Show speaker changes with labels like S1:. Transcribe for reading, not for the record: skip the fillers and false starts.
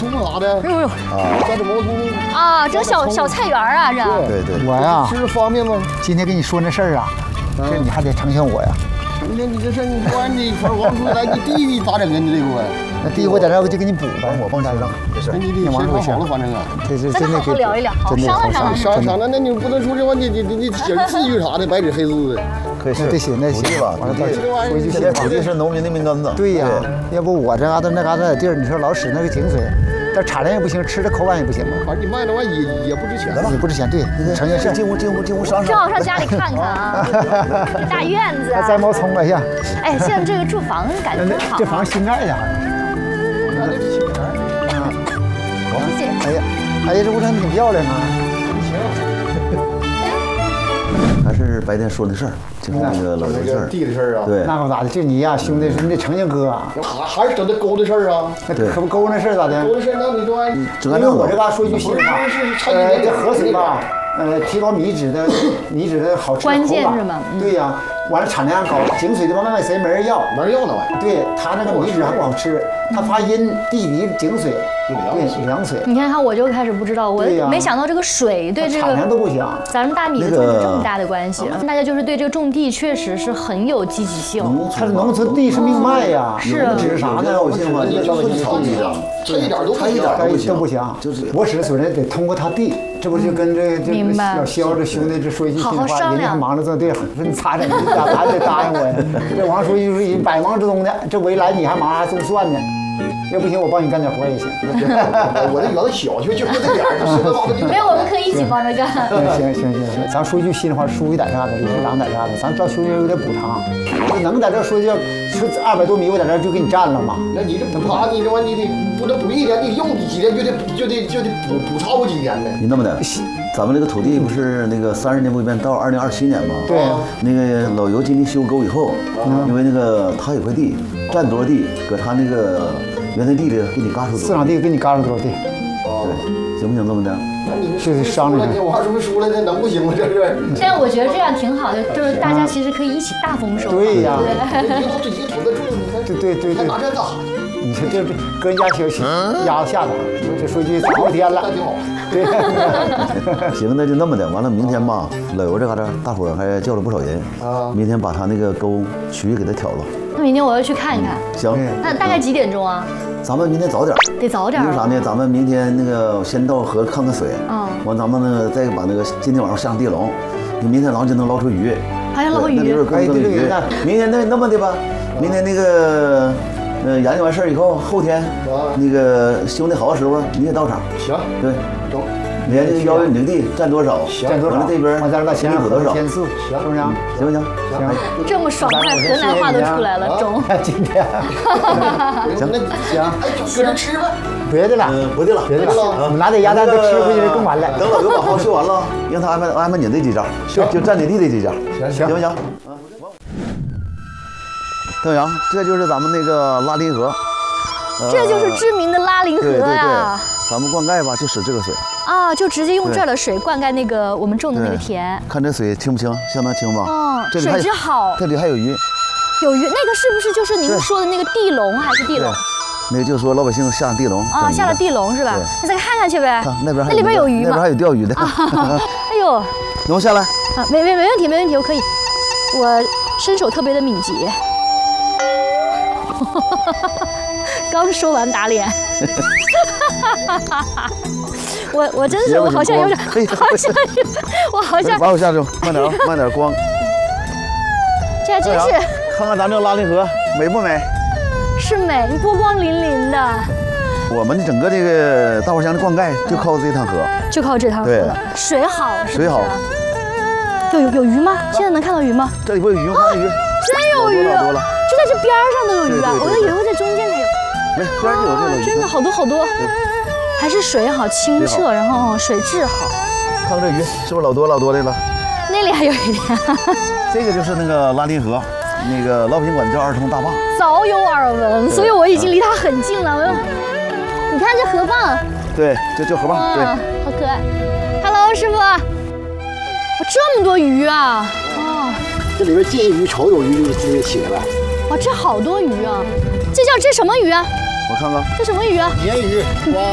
S1: 葱啥的。
S2: 哎呦呦，
S1: 蘸着毛肚
S2: 啊，这小菜园啊，这。
S3: 对，我呀，
S1: 吃方便吗？
S3: 今天跟你说那事儿啊，这你还得成全我呀。
S1: 成全你这事儿，你不按你反王叔来，你地咋整啊？你这个。
S3: 那地我在这儿我就给你补呗，我帮你让。
S1: 没事，你得先说好了，反正啊。
S3: 这是
S2: 真的好好聊一聊，好商量商量。
S1: 商量，那你不能说这话，你写字据啥的，白纸黑字的。
S3: 可以是得写那写
S4: 吧，
S3: 完了到说一句
S4: 现在土地是农民的命根子。
S3: 对呀，要不我这嘎达那嘎达地儿，你说老使那个井水，但产量也不行，吃的口感也不行嘛。
S1: 反正你卖的话也不值钱，
S3: 也不值钱。对，成件事。
S4: 进屋上。
S2: 正好上家里看看啊，大院子。
S3: 还栽毛葱了呀？
S2: 哎，现在这个住房感觉好。
S3: 这房新盖的好像。哎呀，这屋挺漂亮啊。
S4: 还是白天说的事儿，就是那个老刘的事儿，
S1: 地的事儿啊。
S4: 对，
S3: 那可咋的？就你呀，兄弟，你得成全哥啊。
S1: 还是整那沟的事儿啊？
S3: 那可不沟那事儿咋的？
S1: 沟的事儿，那你说，
S3: 因为我这嘎说句心里话，这河水吧，提高米脂的好吃的口感。
S2: 关键是吗？
S3: 对呀，完了产量高，井水的吧卖谁没人要，
S1: 没人要那玩意儿。
S3: 对，它那个米脂还不好吃，它发阴，地里井水，对，凉水。
S2: 你看，我就开始不知道，我没想到这个水对这个
S3: 产量都不行，
S2: 咱们大米的种植这么大的关系。大家就是对这个种地确实是很有积极性。
S3: 它是农村地是命脉呀，
S2: 是
S3: 指啥呢？我信吗？
S1: 你就说草地上，这一点都
S3: 不行，就是我指的所谓得通过他地。这不就跟这老肖这兄弟这说一句心里话，人家还忙着做对，说你咋整？你咋得答应我呀？这王书记就是百忙之中的，这我一来你还忙还种蒜呢，要不行我帮你干点活也行。
S1: 我这园子小，就这点儿，
S2: 没有，我们可以一起帮着干。
S3: 行，咱说一句心里话，书记在这儿的，理事长在这儿的，咱照兄弟有点补偿。我能在这说句200多米，我在这儿就给你占了吗？
S1: 那你这补偿，你这玩意你得不能补一天，你用几天就得补超过几天呢？
S4: 你那么的，咱们这个土地不是那个30年不变到2027年吗？
S3: 对。
S4: 那个老尤今年修沟以后，因为那个他有块地，占多少地，搁他那个原来地里给你嘎出多少。
S3: 4场地给你嘎出多少地？
S4: 对，行不行这么的？
S3: 就是商量。
S1: 我还说没输了，那能不行吗？这是。
S2: 但是我觉得这样挺好的，就是大家其实可以一起大丰收。
S3: 对呀。对。
S1: 拿这干啥？
S3: 你说这跟人家鸭子下的，这说句好天了。
S1: 挺好。
S3: 对。
S4: 行，那就那么的。完了，明天吧，老尤这嘎达大伙儿还叫了不少人啊。明天把他那个沟渠给他挑了。
S2: 那明天我要去看一看。
S4: 行。
S2: 那大概几点钟啊？
S4: 咱们明天早点。
S2: 得早点。
S4: 因为啥呢？咱们明天那个先到河看看水。完咱们那个再把那个今天晚上下上地笼，你明天早上就能捞出鱼。
S2: 还要捞鱼？
S4: 那里边更多的鱼。明天那么的吧，明天那个研究完事儿以后，后天那个兄弟好的时候你也到场。
S1: 行。
S4: 对。
S1: 中。
S4: 明天就要求你的地占多少，
S3: 占多少？
S4: 这边
S3: 我在这先
S4: 补多少？
S3: 天数，行不行？
S4: 行不行？
S3: 行。
S2: 这么爽快，河南话都出来了，中。
S3: 今天。
S4: 行，
S3: 那行。
S1: 搁这吃吧。
S3: 别的了，
S4: 别的了。
S3: 我们拿点鸭蛋都吃回去更完了。
S4: 等老刘把号修完了，让他安排你这几家，就占你地这几家，行不行？邓阳，这就是咱们那个拉林河。
S2: 这就是知名的拉林河呀。
S4: 咱们灌溉吧，就使这个水。
S2: 啊，就直接用这儿的水灌溉那个我们种的那个田。
S4: 看这水清不清？相当清吧？
S2: 水质好。
S4: 这里还有鱼。
S2: 有鱼，那个是不是就是您说的那个地笼还是地笼？
S4: 那个就是说老百姓下地笼
S2: 啊，下了地笼是吧？那再看看去呗。
S4: 那边
S2: 那里边有鱼吗？
S4: 那边还有钓鱼的。
S2: 哎呦，
S4: 能下来？
S2: 啊，没问题，我可以。我身手特别的敏捷。刚说完打脸。我真是，我好像有点，我好像
S4: 把我吓住，慢点光。
S2: 这还真是。
S4: 看看咱这拉林河美不美？
S2: 是美，波光粼粼的。
S4: 我们整个这个大花乡的灌溉就靠这趟河，
S2: 就靠这趟河了。水好，
S4: 水好。
S2: 有鱼吗？现在能看到鱼吗？
S4: 这里边有鱼，看鱼。
S2: 真有鱼，
S4: 多了。
S2: 就在这边上都有鱼啊！我都以为在中间才有。
S4: 没，边上就有这个。
S2: 真的好多。还是水好清澈，然后水质好。
S4: 看看这鱼是不是老多的了？
S2: 那里还有一点。
S4: 这个就是那个拉林河，那个老百姓管叫儿童大坝。
S2: 早有耳闻，所以我已经离它很近了。你看这河蚌。
S4: 对，这叫河蚌。对，
S2: 好可爱。Hello， 师傅。这么多鱼啊！
S1: 这里面见鱼、瞅有鱼就直接起来了。
S2: 哇，这好多鱼啊！这什么鱼啊？
S4: 我看看。
S2: 这什么鱼啊？
S1: 鲶鱼。哇。